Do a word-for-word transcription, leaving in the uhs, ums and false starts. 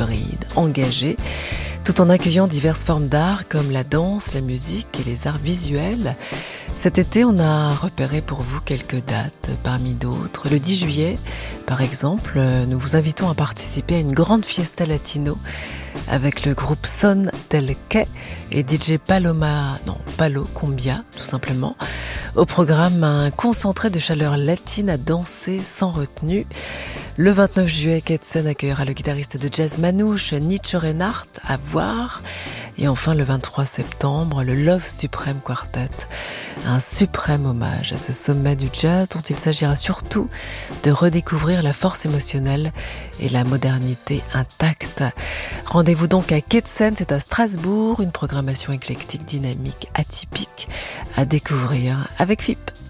hybride, engagé, tout en accueillant diverses formes d'art comme la danse, la musique et les arts visuels. Cet été, on a repéré pour vous quelques dates parmi d'autres. Le dix juillet, par exemple, nous vous invitons à participer à une grande fiesta latino avec le groupe Son del Quai et D J Paloma, non, Palo Cumbia, tout simplement. Au programme, un concentré de chaleur latine à danser sans retenue. Le vingt-neuf juillet, Ketsen accueillera le guitariste de jazz manouche Nietzsche Reinhardt à voir. Et enfin, le vingt-trois septembre, le Love Supreme Quartet. Un suprême hommage à ce sommet du jazz dont il s'agira surtout de redécouvrir la force émotionnelle et la modernité intacte. Rendez-vous donc à Ketsen, c'est à Strasbourg, une programmation éclectique, dynamique, atypique à découvrir avec F I P.